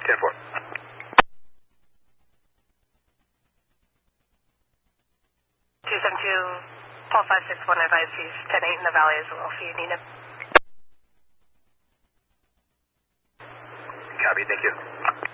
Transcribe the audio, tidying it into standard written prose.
10-4. 272, Paul 561 advise he's 10-8 in the valley as well, if you need him. Copy, thank you.